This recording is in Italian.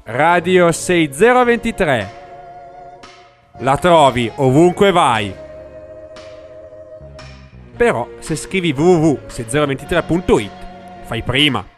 Radio 6023. La trovi ovunque vai. Però se scrivi www.6023.it fai prima.